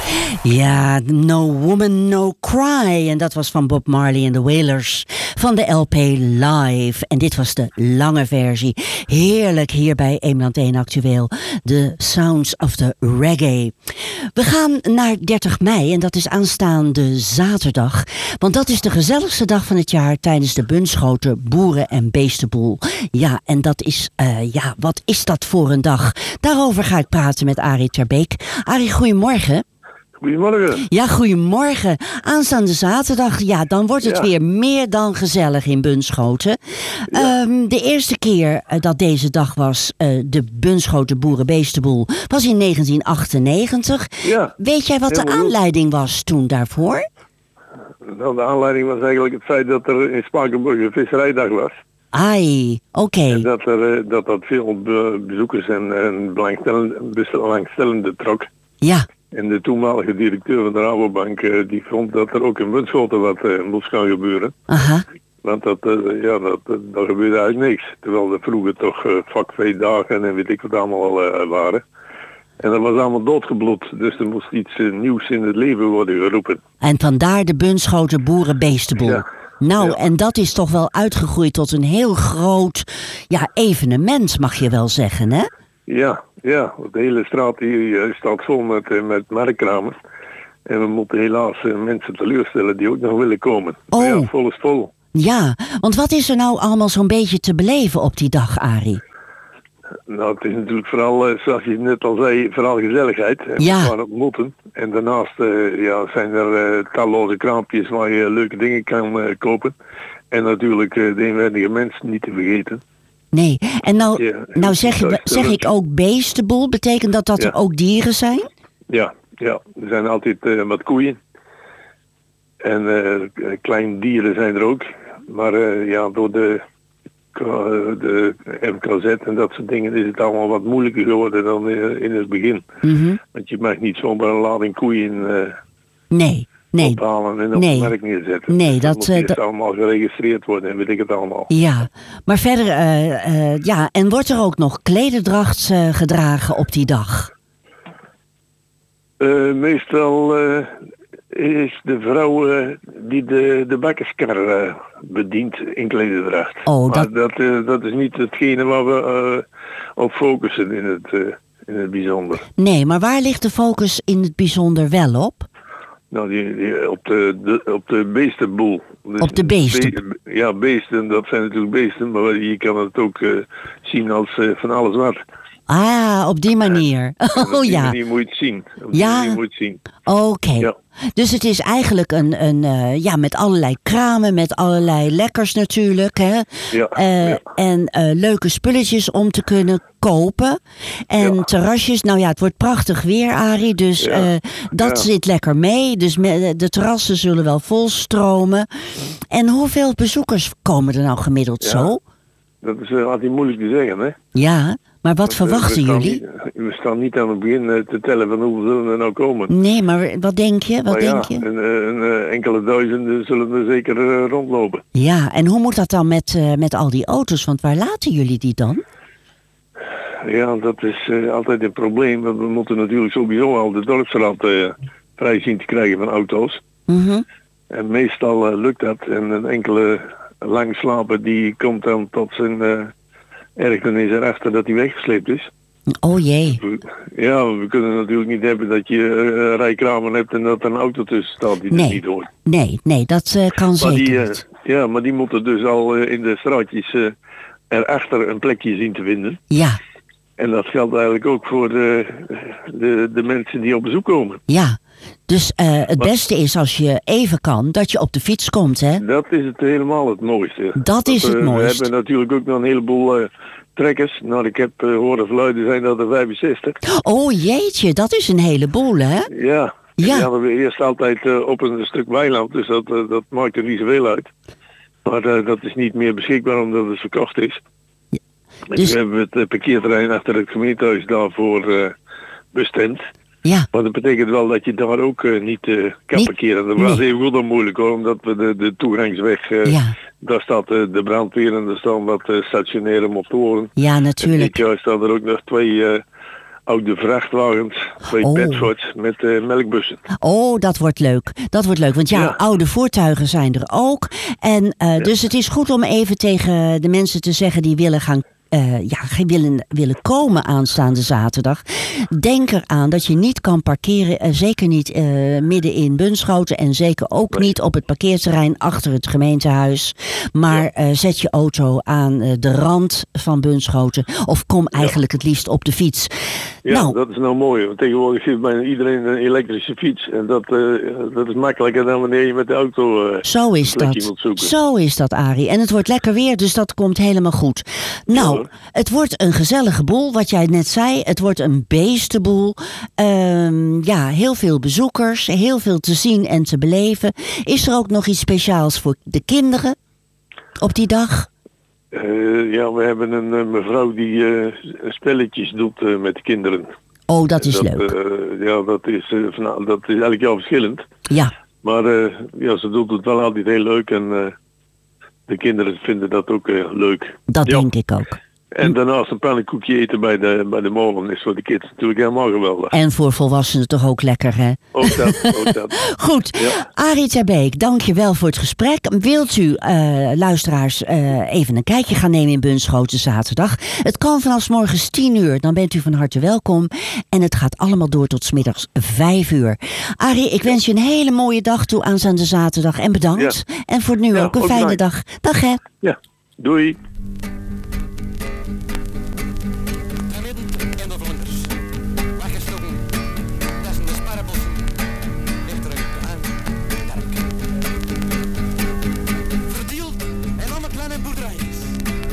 Ja, No Woman, No Cry. En dat was van Bob Marley en de Wailers van de LP Live. En dit was de lange versie. Heerlijk hier bij Eemland 1 Actueel. The Sounds of the Reggae. We gaan naar 30 mei en dat is aanstaande zaterdag. Want dat is de gezelligste dag van het jaar tijdens de Bunschoten Boeren- en Beestenboel. Ja, en dat is, wat is dat voor een dag? Daarover ga ik praten met Arie Terbeek. Arie, goedemorgen. Goedemorgen. Ja, goedemorgen. Aanstaande zaterdag, ja, dan wordt het weer meer dan gezellig in Bunschoten. Ja. De eerste keer dat deze dag was, de Bunschoten Boerenbeestenboel, was in 1998. Ja. Weet jij wat de aanleiding was toen daarvoor? Nou, de aanleiding was eigenlijk het feit dat er in Spakenburg een visserijdag was. Ai, oké. En dat veel bezoekers en belangstellenden trok. Ja. En de toenmalige directeur van de Rabobank die vond dat er ook in Bunschoten wat moest gaan gebeuren. Aha. Want dat gebeurde eigenlijk niks. Terwijl er vroeger toch vakveedagen en weet ik wat allemaal waren. En dat was allemaal doodgebloed. Dus er moest iets nieuws in het leven worden geroepen. En vandaar de Bunschoten Boerenbeestenboel. Ja. Nou, en dat is toch wel uitgegroeid tot een heel groot evenement, mag je wel zeggen, hè? Ja, de hele straat hier staat vol met marktkramen. En we moeten helaas mensen teleurstellen die ook nog willen komen. Oh. Ja, vol is vol. Ja, want wat is er nou allemaal zo'n beetje te beleven op die dag, Arie? Nou, het is natuurlijk vooral, zoals je net al zei, vooral gezelligheid. En we gaan ontmoeten. En daarnaast zijn er talloze kraampjes waar je leuke dingen kan kopen. En natuurlijk de inwendige mensen niet te vergeten. Nee, en nou zeg ik ook beestenboel. Betekent dat er ook dieren zijn? Ja, er zijn altijd wat koeien. En kleine dieren zijn er ook. Maar door de MKZ en dat soort dingen is het allemaal wat moeilijker geworden dan in het begin. Mm-hmm. Want je mag niet zomaar een lading koeien ophalen en op de markt neerzetten. Nee, dat moet allemaal geregistreerd worden en weet ik het allemaal. Ja, maar verder, en wordt er ook nog klederdracht gedragen op die dag? Meestal is de vrouw die de bakkerskar bedient in klederdracht. Oh, maar dat is niet hetgene waar we op focussen in het bijzonder. Nee, maar waar ligt de focus in het bijzonder wel op? Nou, die op de beestenboel. Dus op de beesten? Beesten, dat zijn natuurlijk beesten, maar je kan het ook zien als van alles wat. Ah, op die manier. Op die manier moet je het zien. Oké. Ja. Dus het is eigenlijk een met allerlei kramen, met allerlei lekkers natuurlijk. Hè? En leuke spulletjes om te kunnen kopen. En terrasjes, het wordt prachtig weer, Arie. Dus dat zit lekker mee. Dus de terrassen zullen wel volstromen. En hoeveel bezoekers komen er nou gemiddeld zo? Dat is altijd moeilijk te zeggen, hè? Ja, maar wat verwachten jullie? We staan niet aan het begin te tellen van hoeveel zullen er nou komen. Nee, maar wat denk je? Enkele duizenden zullen er zeker rondlopen. Ja, en hoe moet dat dan met al die auto's? Want waar laten jullie die dan? Ja, dat is altijd een probleem. Want we moeten natuurlijk sowieso al de dorpsstraat vrij zien te krijgen van auto's. Mm-hmm. En meestal lukt dat. En een enkele langslaper die komt dan tot zijn ergernis erachter dat hij weggesleept is. Oh jee. We kunnen natuurlijk niet hebben dat je rijkramen hebt en dat er een auto tussen staat die er niet hoort. Nee, dat kan zeker niet. Maar die moeten dus al in de straatjes erachter een plekje zien te vinden. Ja. En dat geldt eigenlijk ook voor de mensen die op bezoek komen. Ja. Dus het beste is als je even kan, dat je op de fiets komt, hè? Dat is het helemaal het mooiste. Dat is het mooiste. We hebben natuurlijk ook nog een heleboel trekkers. Nou, ik heb horen verluiden zijn dat er 65. Oh jeetje, dat is een heleboel, hè? Ja. Die hadden we eerst altijd op een stuk weiland, dus dat maakt er niet zoveel uit. Maar dat is niet meer beschikbaar omdat het verkocht is. Ja. Dus we hebben het parkeerterrein achter het gemeentehuis daarvoor bestemd. Ja. Maar dat betekent wel dat je daar ook niet kan parkeren. Dat was even goed en moeilijk hoor, omdat we de toegangsweg, daar staat de brandweer en er staan wat stationaire motoren. Ja, natuurlijk. En dit jaar staan er ook nog 2 oude vrachtwagens, 2 Bedfords met melkbussen. Oh, dat wordt leuk. Dat wordt leuk, want oude voertuigen zijn er ook. En dus het is goed om even tegen de mensen te zeggen die willen gaan willen komen aanstaande zaterdag. Denk eraan dat je niet kan parkeren, zeker niet midden in Bunschoten en zeker ook niet op het parkeerterrein achter het gemeentehuis. Maar zet je auto aan de rand van Bunschoten of kom eigenlijk het liefst op de fiets. Ja, dat is nou mooi. Want tegenwoordig heeft bijna iedereen een elektrische fiets. En dat is makkelijker dan wanneer je met de auto Zo is dat. Zo is dat, Arie. En het wordt lekker weer, dus dat komt helemaal goed. Nou, het wordt een gezellige boel, wat jij net zei. Het wordt een beestenboel. Heel veel bezoekers, heel veel te zien en te beleven. Is er ook nog iets speciaals voor de kinderen op die dag? We hebben een mevrouw die spelletjes doet met de kinderen. Oh, dat is leuk. Dat is elk jaar verschillend. Ja. Maar ze doet het wel altijd heel leuk en de kinderen vinden dat ook leuk. Dat denk ik ook. En daarnaast een pannenkoekje eten bij de molen is voor de kids natuurlijk helemaal geweldig. En voor volwassenen toch ook lekker, hè? Ook dat. Goed, Arie Terbeek, dank je wel voor het gesprek. Wilt u, luisteraars, even een kijkje gaan nemen in Bunschoten zaterdag? Het kan vanaf 's morgens 10 uur, dan bent u van harte welkom. En het gaat allemaal door tot 's middags 5 uur. Arie, ik wens je een hele mooie dag toe aanstaande zaterdag en bedankt. Ja. En voor nu ook een fijne dag. Dag, hè? Ja, doei.